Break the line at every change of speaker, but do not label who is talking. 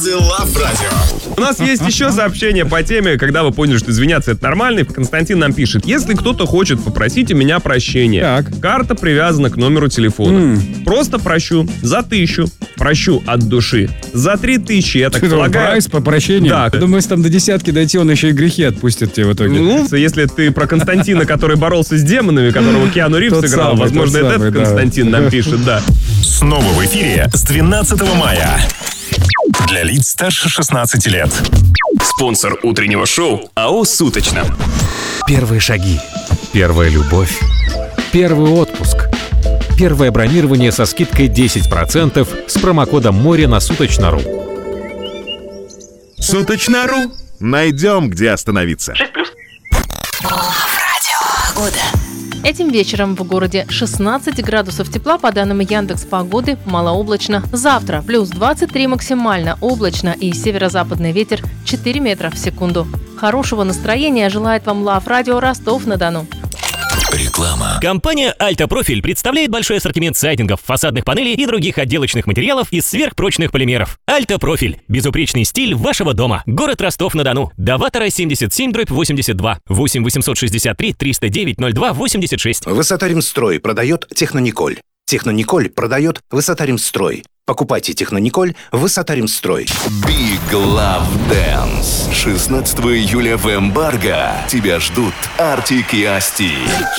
Love Radio.
У нас есть еще сообщение по теме, когда вы поняли, что извиняться это нормально. Константин нам пишет: если кто-то хочет попросить у меня прощения,
Так.
карта привязана к номеру телефона. Просто прощу за 1000, прощу от души. За 3000, я так полагаю.
Прайс по прощению?
Да.
Думаю, если там до 10 дойти, он еще и грехи отпустит тебе в итоге.
Ну, если ты про Константина, который боролся с демонами, которого Киану Ривз
Тот
сыграл,
самый,
возможно,
тот
это
самый,
этот
да.
Константин нам пишет, да.
Снова в эфире с 12 мая. Для лиц старше 16 лет.
Спонсор утреннего шоу АО «Суточно».
Первые шаги, первая любовь, первый отпуск, первое бронирование со скидкой 10% с промокодом «Море» на Суточно.ру.
Суточно.ру. Найдем, где остановиться.
Этим вечером в городе 16 градусов тепла по данным Яндекс.Погоды, малооблачно. Завтра плюс 23 максимально облачно и северо-западный ветер 4 метра в секунду. Хорошего настроения желает вам Love Radio Ростов-на-Дону.
Реклама.
Компания Альта Профиль представляет большой ассортимент сайдингов, фасадных панелей и других отделочных материалов из сверхпрочных полимеров. Альта Профиль. Безупречный стиль вашего дома. Город Ростов-на-Дону. Доватора 77/82. 8 863 309 02 86.
Высота-Ремстрой продает Технониколь. Технониколь продает Высота-Ремстрой. Покупайте Технониколь Высота-Ремстрой.
Big Love Dance. 16 июля в Эмбарго. Тебя ждут Артик и Асти.